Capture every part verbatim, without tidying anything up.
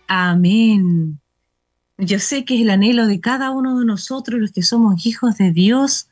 Amén. Yo sé que es el anhelo de cada uno de nosotros, los que somos hijos de Dios,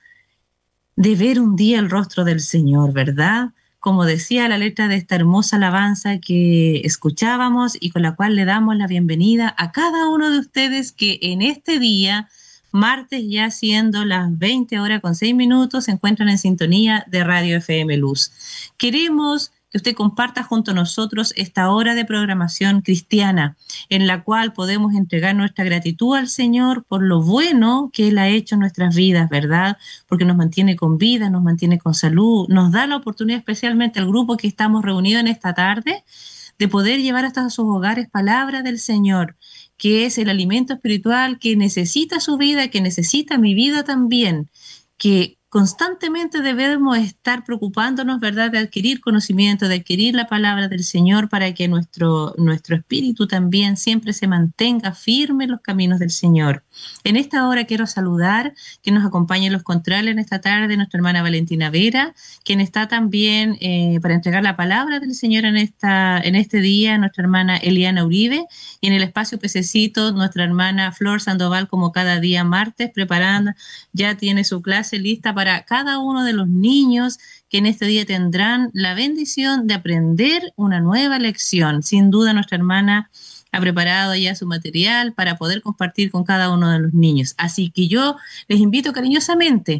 de ver un día el rostro del Señor, ¿verdad? Como decía la letra de esta hermosa alabanza que escuchábamos y con la cual le damos la bienvenida a cada uno de ustedes que en este día, martes ya siendo las veinte horas con seis minutos, se encuentran en sintonía de Radio F M Luz. Queremos que usted comparta junto a nosotros esta hora de programación cristiana, en la cual podemos entregar nuestra gratitud al Señor por lo bueno que Él ha hecho en nuestras vidas, ¿verdad? Porque nos mantiene con vida, nos mantiene con salud, nos da la oportunidad, especialmente al grupo que estamos reunidos en esta tarde, de poder llevar hasta sus hogares palabra del Señor, que es el alimento espiritual que necesita su vida, que necesita mi vida también, que constantemente debemos estar preocupándonos, ¿verdad?, de adquirir conocimiento, de adquirir la palabra del Señor para que nuestro, nuestro espíritu también siempre se mantenga firme en los caminos del Señor. En esta hora quiero saludar que nos acompaña en los controles en esta tarde nuestra hermana Valentina Vera, quien está también eh, para entregar la palabra del Señor en, esta, en este día, nuestra hermana Eliana Uribe, y en el espacio Pececito, nuestra hermana Flor Sandoval, como cada día martes, preparando, ya tiene su clase lista para cada uno de los niños que en este día tendrán la bendición de aprender una nueva lección. Sin duda, nuestra hermana ha preparado ya su material para poder compartir con cada uno de los niños. Así que yo les invito cariñosamente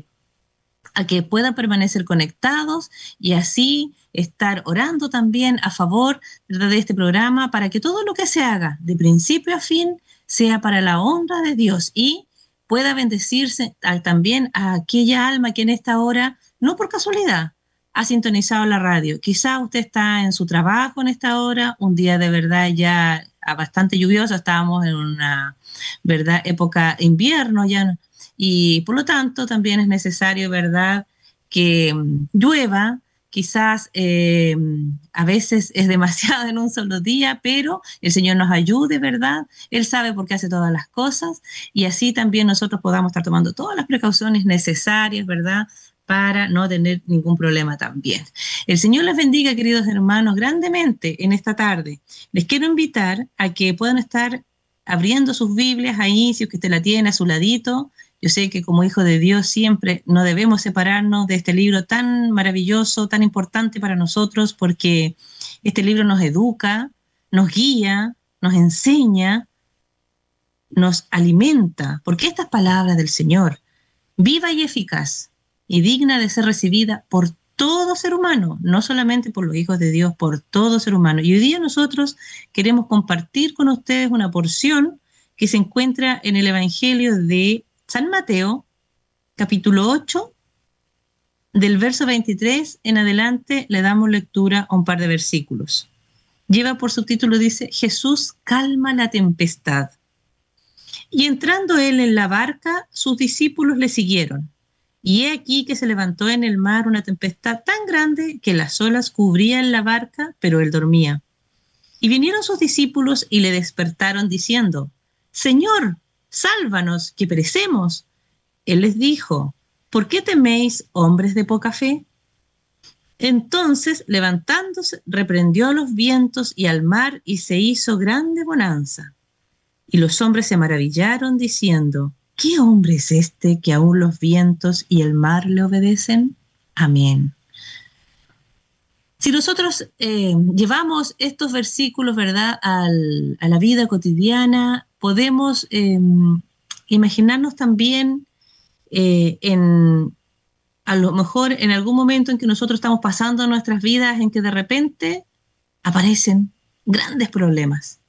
a que puedan permanecer conectados y así estar orando también a favor, ¿verdad?, de este programa, para que todo lo que se haga de principio a fin sea para la honra de Dios y pueda bendecirse a, también a aquella alma que en esta hora, no por casualidad, ha sintonizado la radio. Quizá usted está en su trabajo en esta hora, un día de verdad ya bastante lluvioso, estábamos en una, ¿verdad?, época invierno ya, y por lo tanto también es necesario, ¿verdad?, que um, llueva. Quizás eh, a veces es demasiado en un solo día, pero el Señor nos ayude, ¿verdad? Él sabe por qué hace todas las cosas y así también nosotros podamos estar tomando todas las precauciones necesarias, ¿verdad?, para no tener ningún problema también. El Señor les bendiga, queridos hermanos, grandemente en esta tarde. Les quiero invitar a que puedan estar abriendo sus Biblias ahí, si usted la tiene a su ladito. Yo sé que como hijo de Dios siempre no debemos separarnos de este libro tan maravilloso, tan importante para nosotros, porque este libro nos educa, nos guía, nos enseña, nos alimenta, porque estas palabras del Señor, viva y eficaz y digna de ser recibida por todo ser humano, no solamente por los hijos de Dios, por todo ser humano. Y hoy día nosotros queremos compartir con ustedes una porción que se encuentra en el Evangelio de San Mateo, capítulo ocho, del verso veintitrés en adelante le damos lectura a un par de versículos. Lleva por subtítulo, dice, Jesús calma la tempestad. Y entrando él en la barca, sus discípulos le siguieron. Y he aquí que se levantó en el mar una tempestad tan grande que las olas cubrían la barca, pero él dormía. Y vinieron sus discípulos y le despertaron diciendo, Señor, sálvanos, que perecemos. Él les dijo, ¿por qué teméis, hombres de poca fe? Entonces, levantándose, reprendió a los vientos y al mar y se hizo grande bonanza. Y los hombres se maravillaron diciendo, ¿qué hombre es este que aún los vientos y el mar le obedecen? Amén. Si nosotros eh, llevamos estos versículos, ¿verdad?, al, a la vida cotidiana, podemos eh, imaginarnos también eh, en, a lo mejor en algún momento en que nosotros estamos pasando nuestras vidas en que de repente aparecen grandes problemas.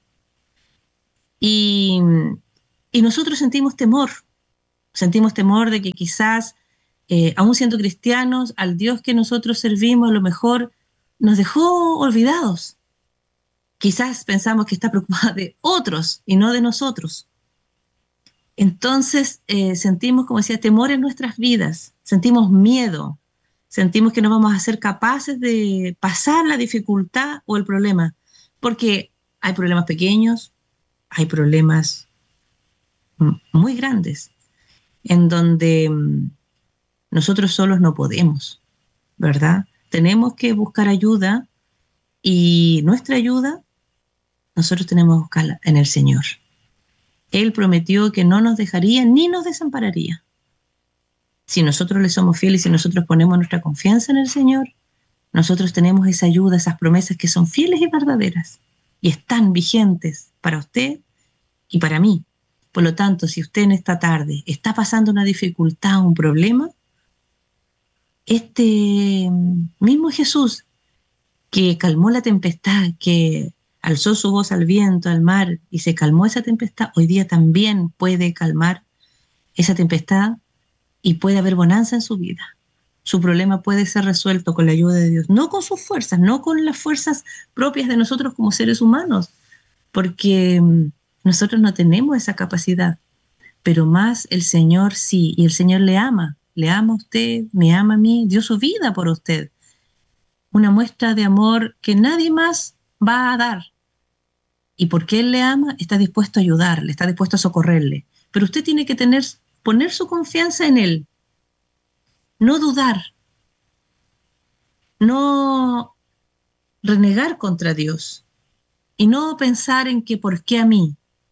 Y, y nosotros sentimos temor, sentimos temor de que quizás, eh, aún siendo cristianos, al Dios que nosotros servimos a lo mejor nos dejó olvidados. Quizás pensamos que está preocupado de otros y no de nosotros. Entonces eh, sentimos, como decía, temor en nuestras vidas, sentimos miedo, sentimos que no vamos a ser capaces de pasar la dificultad o el problema, porque hay problemas pequeños, hay problemas muy grandes, en donde mm, nosotros solos no podemos, ¿verdad? Tenemos que buscar ayuda y nuestra ayuda nosotros tenemos que buscarla en el Señor. Él prometió que no nos dejaría ni nos desampararía. Si nosotros le somos fieles y si nosotros ponemos nuestra confianza en el Señor, nosotros tenemos esa ayuda, esas promesas que son fieles y verdaderas y están vigentes para usted y para mí. Por lo tanto, si usted en esta tarde está pasando una dificultad, un problema, este mismo Jesús que calmó la tempestad, que alzó su voz al viento, al mar y se calmó esa tempestad, hoy día también puede calmar esa tempestad y puede haber bonanza en su vida. Su problema puede ser resuelto con la ayuda de Dios, no con sus fuerzas, no con las fuerzas propias de nosotros como seres humanos, porque nosotros no tenemos esa capacidad, pero más el Señor sí, y el Señor le ama, le ama a usted, me ama a mí, dio su vida por usted. Una muestra de amor que nadie más va a dar. Y porque Él le ama, está dispuesto a ayudarle, está dispuesto a socorrerle. Pero usted tiene que tener, poner su confianza en Él. No dudar. No renegar contra Dios. Y no pensar en que por qué a mí,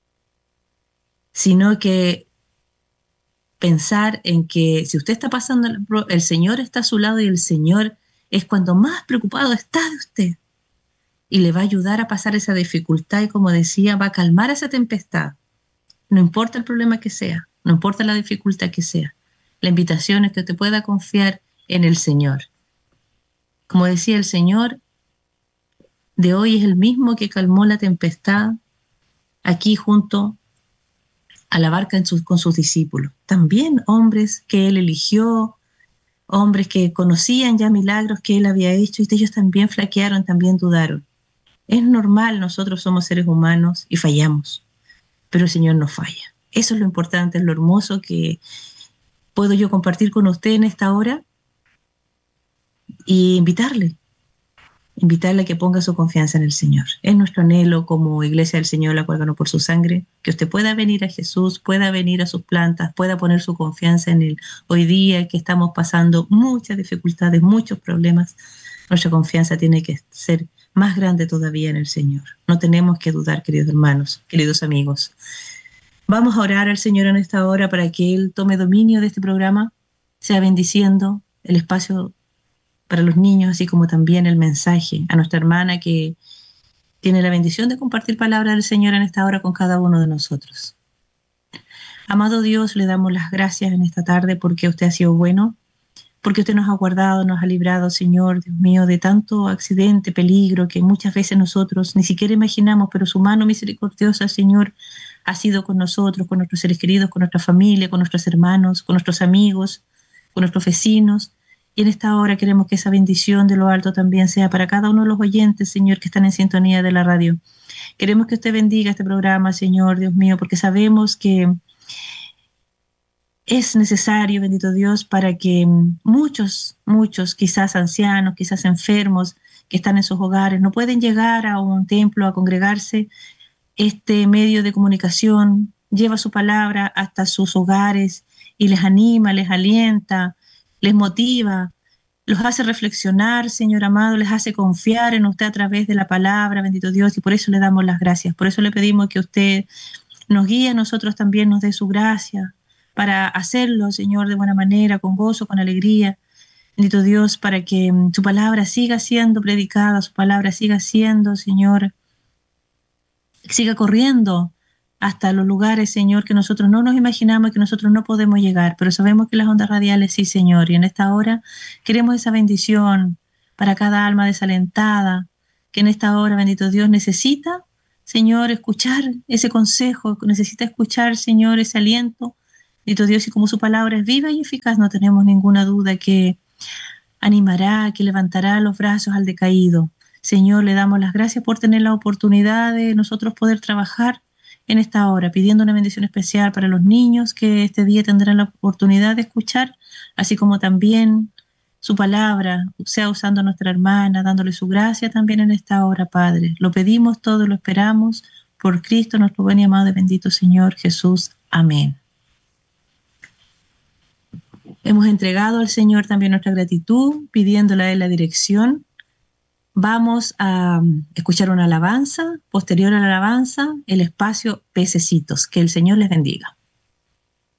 sino que pensar en que si usted está pasando, el Señor está a su lado y el Señor es cuando más preocupado está de usted y le va a ayudar a pasar esa dificultad y, como decía, va a calmar esa tempestad. No importa el problema que sea, no importa la dificultad que sea. La invitación es que usted pueda confiar en el Señor. Como decía, el Señor de hoy es el mismo que calmó la tempestad aquí junto a la barca en sus, con sus discípulos. También hombres que Él eligió, hombres que conocían ya milagros que Él había hecho y ellos también flaquearon, también dudaron. Es normal, nosotros somos seres humanos y fallamos, pero el Señor no falla. Eso es lo importante, es lo hermoso que puedo yo compartir con usted en esta hora y invitarle, invitarle a que ponga su confianza en el Señor. Es nuestro anhelo como Iglesia del Señor, la cual ganó por su sangre, que usted pueda venir a Jesús, pueda venir a sus plantas, pueda poner su confianza en Él. Hoy día que estamos pasando muchas dificultades, muchos problemas, nuestra confianza tiene que ser más grande todavía en el Señor. No tenemos que dudar, queridos hermanos, queridos amigos. Vamos a orar al Señor en esta hora para que Él tome dominio de este programa, sea bendiciendo el espacio para los niños, así como también el mensaje a nuestra hermana que tiene la bendición de compartir palabra del Señor en esta hora con cada uno de nosotros. Amado Dios, le damos las gracias en esta tarde porque usted ha sido bueno, porque usted nos ha guardado, nos ha librado, Señor, Dios mío, de tanto accidente, peligro, que muchas veces nosotros ni siquiera imaginamos, pero su mano misericordiosa, Señor, ha sido con nosotros, con nuestros seres queridos, con nuestra familia, con nuestros hermanos, con nuestros amigos, con nuestros vecinos. Y en esta hora queremos que esa bendición de lo alto también sea para cada uno de los oyentes, Señor, que están en sintonía de la radio. Queremos que usted bendiga este programa, Señor, Dios mío, porque sabemos que es necesario, bendito Dios, para que muchos, muchos, quizás ancianos, quizás enfermos, que están en sus hogares, no pueden llegar a un templo a congregarse. Este medio de comunicación lleva su palabra hasta sus hogares y les anima, les alienta, les motiva, los hace reflexionar, Señor amado, les hace confiar en usted a través de la palabra, bendito Dios, y por eso le damos las gracias. Por eso le pedimos que usted nos guíe, a nosotros también nos dé su gracia para hacerlo, Señor, de buena manera, con gozo, con alegría. Bendito Dios, para que su palabra siga siendo predicada, su palabra siga siendo, Señor, siga corriendo hasta los lugares, Señor, que nosotros no nos imaginamos, que nosotros no podemos llegar, pero sabemos que las ondas radiales sí, Señor, y en esta hora queremos esa bendición para cada alma desalentada, que en esta hora, bendito Dios, necesita, Señor, escuchar ese consejo, necesita escuchar, Señor, ese aliento, bendito Dios, y como su palabra es viva y eficaz, no tenemos ninguna duda que animará, que levantará los brazos al decaído. Señor, le damos las gracias por tener la oportunidad de nosotros poder trabajar en esta hora, pidiendo una bendición especial para los niños que este día tendrán la oportunidad de escuchar, así como también su palabra, sea usando a nuestra hermana, dándole su gracia también en esta hora, Padre. Lo pedimos todo, lo esperamos por Cristo, nuestro buen y amado y bendito Señor Jesús. Amén. Hemos entregado al Señor también nuestra gratitud, pidiéndole a Él la dirección vamos a escuchar una alabanza, posterior a la alabanza, el espacio Pececitos. Que el Señor les bendiga.